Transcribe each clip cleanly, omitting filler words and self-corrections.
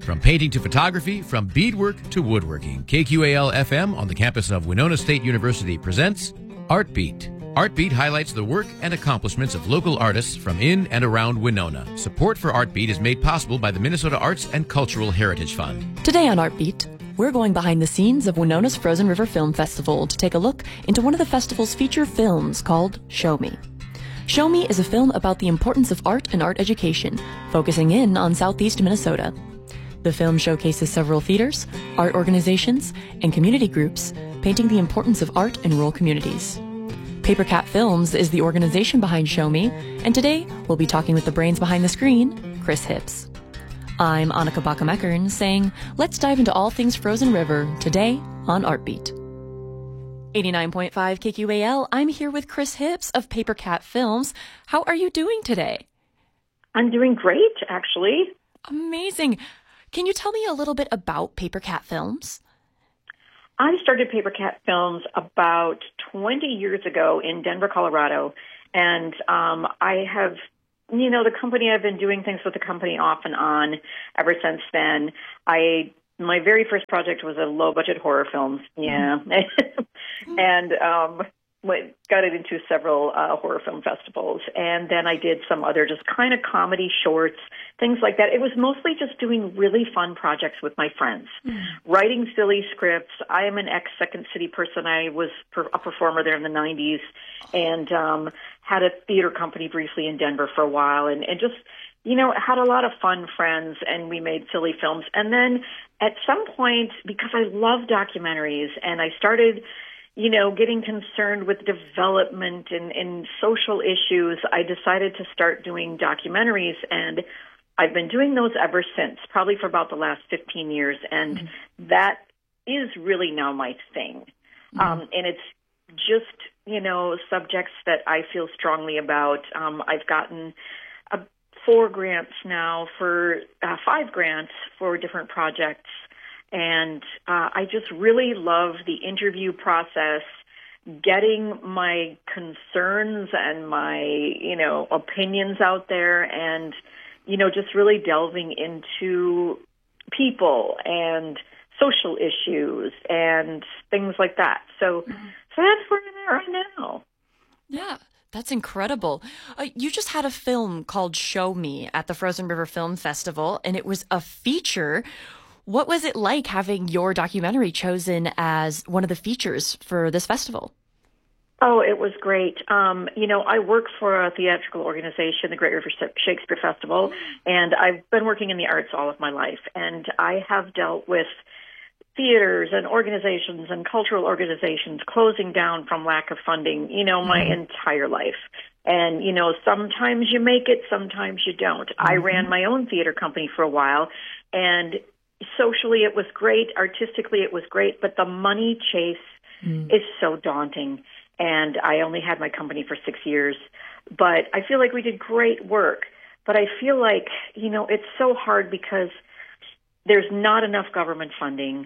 From painting to photography, from beadwork to woodworking, KQAL-FM on the campus of Winona State University presents Art Beat. Art Beat highlights the work and accomplishments of local artists from in and around Winona. Support for Art Beat is made possible by the Minnesota Arts and Cultural Heritage Fund. Today on Art Beat, we're going behind the scenes of Winona's Frozen River Film Festival to take a look into one of the festival's feature films called Show Me. Show Me is a film about the importance of art and art education, focusing in on southeast Minnesota. The film showcases several theaters, art organizations, and community groups, painting the importance of art in rural communities. Paper Cat Films is the organization behind Show Me, and today we'll be talking with the brains behind the screen, Chris Hips. I'm Annika Baka-Meckern saying, let's dive into all things Frozen River today on Art Beat. 89.5 KQAL, I'm here with Chris Hips of Paper Cat Films. How are you doing today? I'm doing great, actually. Amazing. Can you tell me a little bit about Paper Cat Films? I started Paper Cat Films about 20 years ago in Denver, Colorado, and I have, the company, I've been doing things with the company off and on ever since then. My very first project was a low-budget horror film, and got it into several horror film festivals. And then I did some other just kind of comedy shorts, things like that. It was mostly just doing really fun projects with my friends, writing silly scripts. I am an ex-Second City person. I was a performer there in the 90s and had a theater company briefly in Denver for a while and just had a lot of fun friends, and we made silly films. And then at some point, because I love documentaries, and I started, getting concerned with development and social issues, I decided to start doing documentaries, and I've been doing those ever since, probably for about the last 15 years, and that is really now my thing. And it's just, subjects that I feel strongly about. I've gotten 4 grants now for 5 grants for different projects. And I just really love the interview process, getting my concerns and my, opinions out there and, just really delving into people and social issues and things like that. So that's where I'm at right now. Yeah. That's incredible. You just had a film called Show Me at the Frozen River Film Festival, and it was a feature. What was it like having your documentary chosen as one of the features for this festival? Oh, it was great. I work for a theatrical organization, the Great River Shakespeare Festival, and I've been working in the arts all of my life, and I have dealt with theaters and organizations and cultural organizations closing down from lack of funding, my entire life. And, sometimes you make it, sometimes you don't. I ran my own theater company for a while, and socially it was great, artistically it was great, but the money chase is so daunting. And I only had my company for 6 years, but I feel like we did great work. But I feel like, it's so hard because there's not enough government funding.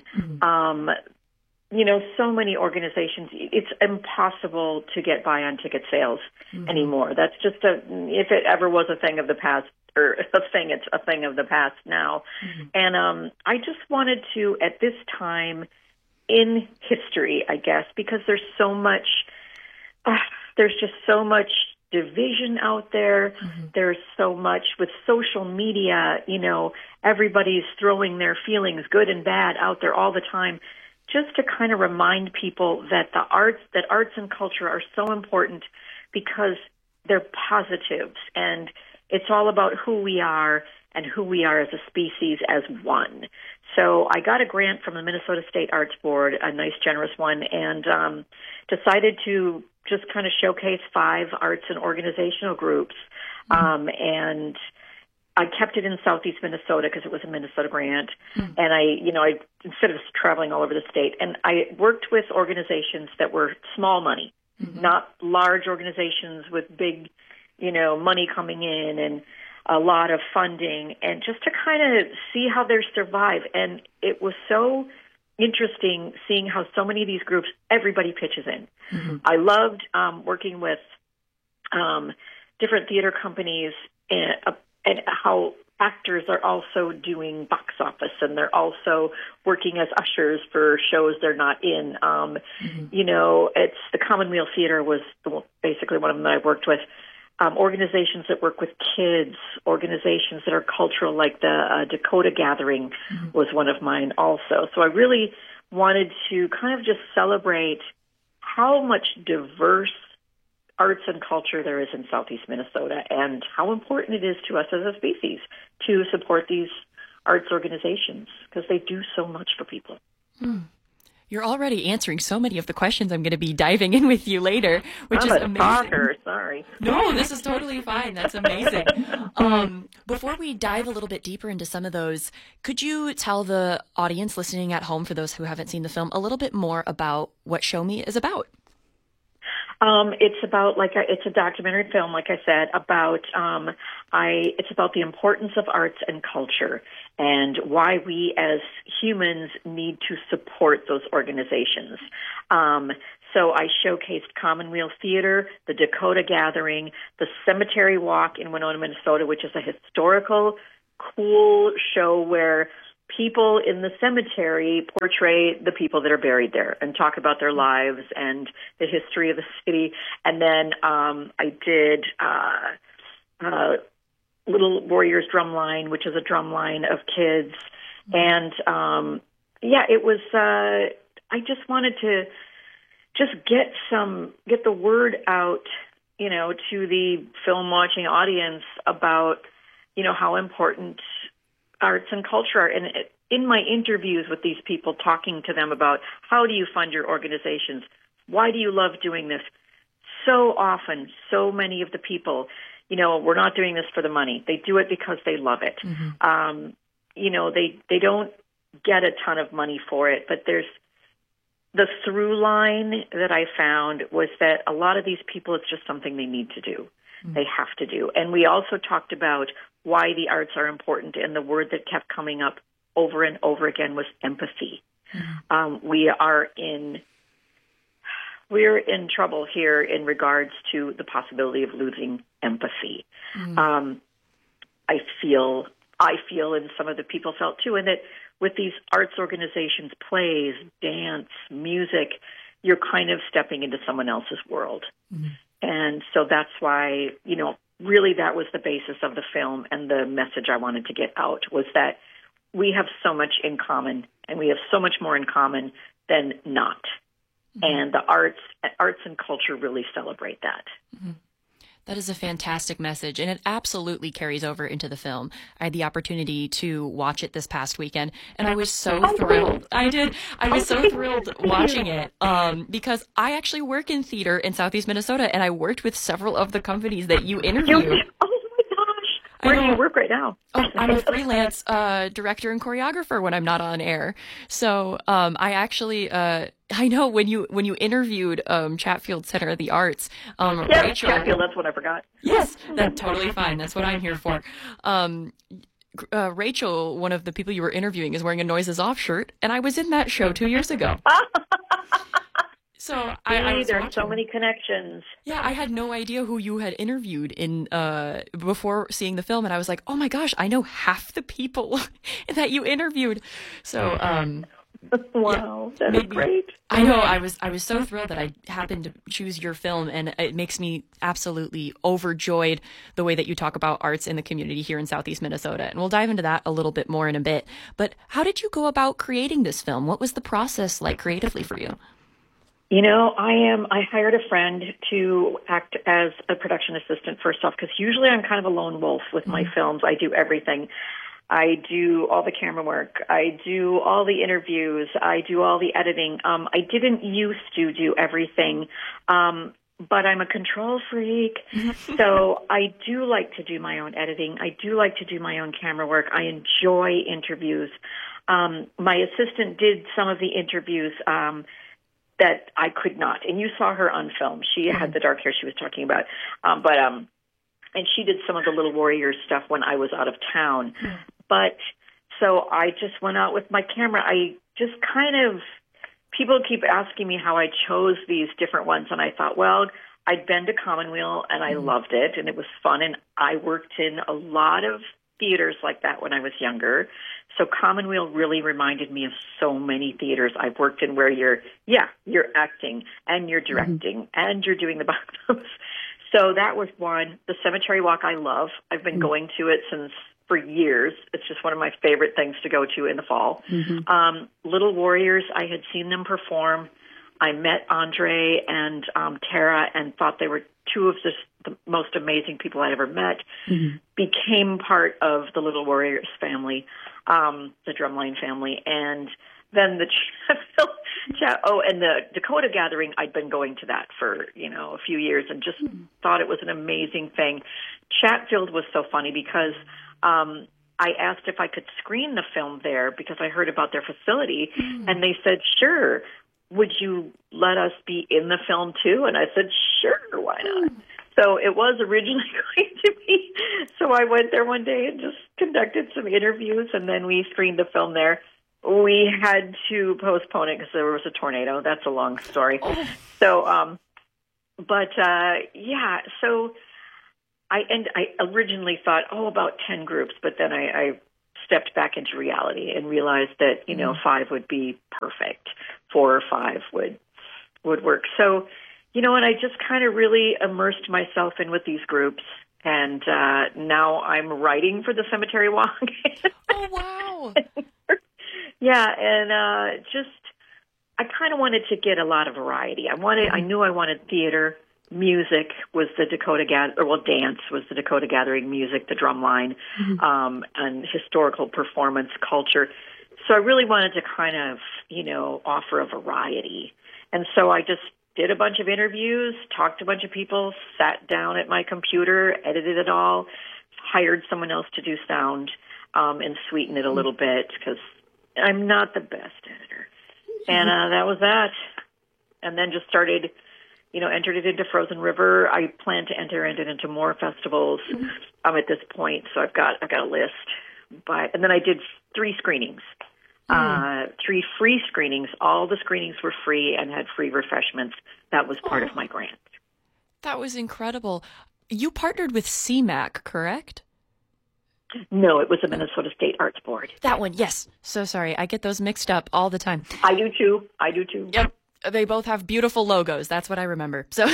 So many organizations, it's impossible to get by on ticket sales anymore. That's just if it ever was a thing of the past, or it's a thing of the past now. And I just wanted to, at this time in history, I guess, because there's just so much division out there. There's so much with social media, everybody's throwing their feelings, good and bad, out there all the time, just to kind of remind people that arts and culture are so important because they're positives, and it's all about who we are and who we are as a species, as one. So I got a grant from the Minnesota State Arts Board, a nice, generous one, and decided to just kind of showcase 5 arts and organizational groups. And I kept it in southeast Minnesota because it was a Minnesota grant. And I instead of traveling all over the state, and I worked with organizations that were small money, not large organizations with big, money coming in and a lot of funding, and just to kind of see how they survive. And it was so interesting seeing how so many of these groups, everybody pitches in. I loved working with different theater companies and how actors are also doing box office, and they're also working as ushers for shows they're not in. You know, it's the Commonweal Theater was basically one of them that I worked with. Organizations that work with kids, organizations that are cultural, like the Dakota Gathering was one of mine also. So I really wanted to kind of just celebrate how much diverse arts and culture there is in Southeast Minnesota, and how important it is to us as a species to support these arts organizations, because they do so much for people. You're already answering so many of the questions I'm going to be diving in with you later, which is amazing. Talker, sorry. No, this is totally fine. That's amazing. Before we dive a little bit deeper into some of those, could you tell the audience listening at home, for those who haven't seen the film, a little bit more about what Show Me is about? It's about it's a documentary film, like I said, about it's about the importance of arts and culture and why we as humans need to support those organizations. So I showcased Commonweal Theater, the Dakota Gathering, the Cemetery Walk in Winona, Minnesota, which is a historical, cool show where people in the cemetery portray the people that are buried there and talk about their lives and the history of the city. And then I did Little Warriors Drumline, which is a drumline of kids. And it was. I just wanted to just get the word out, you know, to the film watching audience about, you know, how important arts and culture are. And in my interviews with these people, talking to them about how do you fund your organizations, why do you love doing this, so often, so many of the people, you know, we're not doing this for the money. They do it because they love it. You know, they don't get a ton of money for it, but there's the through line that I found was that a lot of these people, it's just something they need to do. They have to do. And we also talked about why the arts are important, and the word that kept coming up over and over again was empathy. We're in trouble here in regards to the possibility of losing empathy. I feel, and some of the people felt too, and that with these arts organizations, plays, dance, music, you're kind of stepping into someone else's world. And so that's why, you know, really that was the basis of the film, and the message I wanted to get out was that we have so much in common, and we have so much more in common than not. And the arts and culture really celebrate that. That is a fantastic message, and it absolutely carries over into the film. I had the opportunity to watch it this past weekend, and I was so thrilled. I did. I was so thrilled watching it because I actually work in theater in Southeast Minnesota, and I worked with several of the companies that you interviewed. Where do you work right now? I'm a freelance director and choreographer when I'm not on air. So I actually, I know when you interviewed Chatfield Center of the Arts, Rachel. Chatfield, that's what I forgot. Yes, that's totally fine. That's what I'm here for. Rachel, one of the people you were interviewing, is wearing a Noises Off shirt, and I was in that show 2 years ago. So there's so many connections. Yeah, I had no idea who you had interviewed in before seeing the film, and I was like, oh my gosh, I know half the people that you interviewed. So wow, that's great. I know. I was so thrilled that I happened to choose your film, and it makes me absolutely overjoyed the way that you talk about arts in the community here in Southeast Minnesota. And we'll dive into that a little bit more in a bit. But how did you go about creating this film? What was the process like creatively for you? You know, I hired a friend to act as a production assistant first off, because usually I'm kind of a lone wolf with my films. I do everything. I do all the camera work. I do all the interviews. I do all the editing. I didn't used to do everything, but I'm a control freak. So I do like to do my own editing. I do like to do my own camera work. I enjoy interviews. My assistant did some of the interviews that I could not. And you saw her on film. She had the dark hair she was talking about. And she did some of the Little Warriors stuff when I was out of town. But so I just went out with my camera. I just people keep asking me how I chose these different ones. And I thought, well, I'd been to Commonweal and I loved it and it was fun. And I worked in a lot of theaters like that when I was younger. So Commonweal really reminded me of so many theaters I've worked in where you're acting and you're directing and you're doing the bottoms. So that was one. The Cemetery Walk I love. I've been going to it for years. It's just one of my favorite things to go to in the fall. Little Warriors, I had seen them perform. I met Andre and Tara and thought they were two of the most amazing people I'd ever met. Became part of the Little Warriors family, the Drumline family. And then the and the Dakota Gathering, I'd been going to that for, a few years and just thought it was an amazing thing. Chatfield was so funny because I asked if I could screen the film there because I heard about their facility, and they said, sure. Would you let us be in the film too? And I said, sure, why not? So it was originally going to be. So I went there one day and just conducted some interviews, and then we screened the film there. We had to postpone it because there was a tornado. That's a long story. So, so I originally thought, about 10 groups, but then I stepped back into reality and realized that, 5 would be perfect. 4 or 5 would work. So, and I just kind of really immersed myself in with these groups. And now I'm writing for the Cemetery Walk. Oh, wow. Yeah, and I kind of wanted to get a lot of variety. I knew I wanted theater. Music was the Dakota dance was the Dakota Gathering music, the drumline, and historical performance culture. So I really wanted to kind of, offer a variety. And so I just did a bunch of interviews, talked to a bunch of people, sat down at my computer, edited it all, hired someone else to do sound, and sweeten it a little bit because I'm not the best editor. And that was that. And then just started, entered it into Frozen River. I plan to enter it into more festivals at this point. So I've got a list. And then I did 3 screenings, 3 free screenings. All the screenings were free and had free refreshments. That was part of my grant. That was incredible. You partnered with CMAC, correct? No, it was the Minnesota State Arts Board. That one, yes. So sorry. I get those mixed up all the time. I do too. Yep. They both have beautiful logos. That's what I remember. So,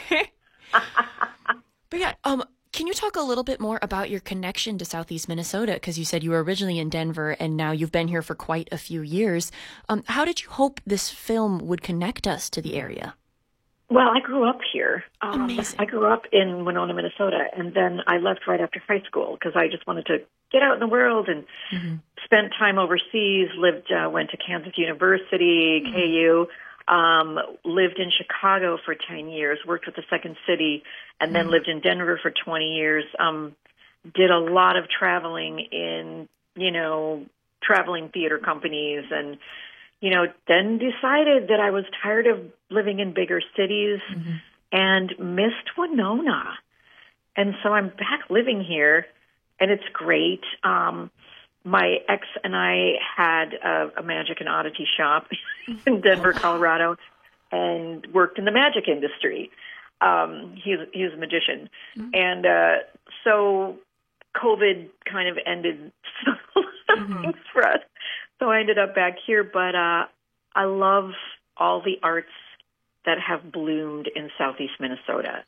but yeah, can you talk a little bit more about your connection to Southeast Minnesota? Because you said you were originally in Denver and now you've been here for quite a few years. How did you hope this film would connect us to the area? Well, I grew up here. Amazing. I grew up in Winona, Minnesota, and then I left right after high school because I just wanted to get out in the world and spent time overseas, went to Kansas University, KU, lived in Chicago for 10 years, worked with the Second City, and then lived in Denver for 20 years. Did a lot of traveling in, traveling theater companies and, then decided that I was tired of living in bigger cities and missed Winona. And so I'm back living here, and it's great. My ex and I had a magic and oddity shop in Denver, Colorado, and worked in the magic industry. He's a magician. And so COVID kind of ended some things for us. So I ended up back here, but I love all the arts that have bloomed in Southeast Minnesota.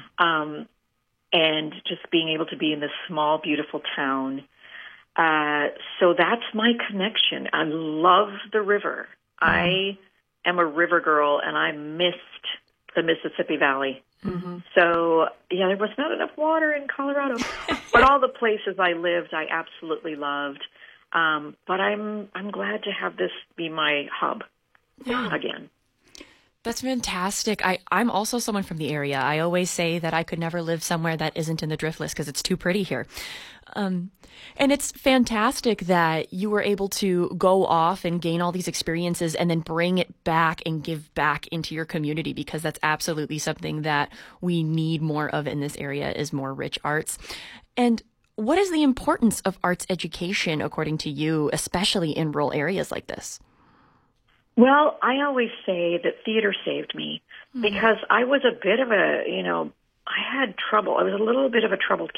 And just being able to be in this small, beautiful town. So that's my connection. I love the river. I am a river girl, and I missed the Mississippi Valley. So, there was not enough water in Colorado. But all the places I lived, I absolutely loved. But I'm glad to have this be my hub again. That's fantastic. I'm also someone from the area. I always say that I could never live somewhere that isn't in the Drift List because it's too pretty here. And it's fantastic that you were able to go off and gain all these experiences and then bring it back and give back into your community, because that's absolutely something that we need more of in this area is more rich arts. And what is the importance of arts education, according to you, especially in rural areas like this? Well, I always say that theater saved me because I was a bit of I had trouble. I was a little bit of a troubled kid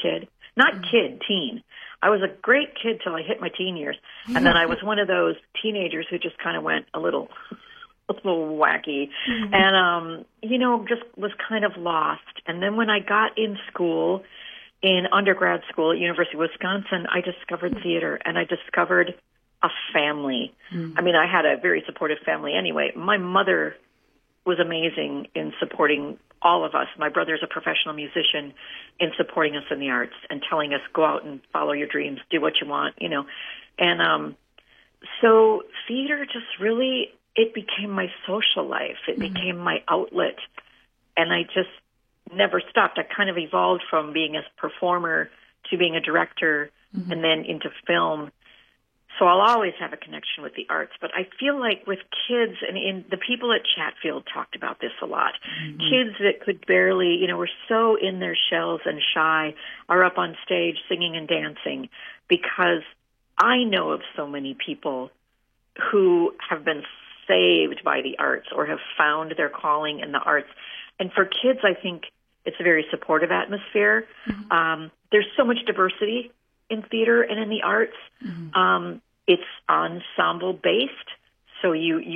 Not kid, teen. I was a great kid till I hit my teen years. And then I was one of those teenagers who just kind of went a little wacky and, just was kind of lost. And then when I got in school, in undergrad school at University of Wisconsin, I discovered theater and I discovered a family. I mean, I had a very supportive family anyway. My mother was amazing in supporting all of us. My brother's a professional musician in supporting us in the arts and telling us, go out and follow your dreams, do what you want, And so theater just really, it became my social life. It became my outlet. And I just never stopped. I kind of evolved from being a performer to being a director and then into film. So I'll always have a connection with the arts, but I feel like with kids, and in the people at Chatfield talked about this a lot, kids that could barely, were so in their shells and shy, are up on stage singing and dancing, because I know of so many people who have been saved by the arts or have found their calling in the arts. And for kids, I think it's a very supportive atmosphere. There's so much diversity in theater and in the arts. It's ensemble based, so you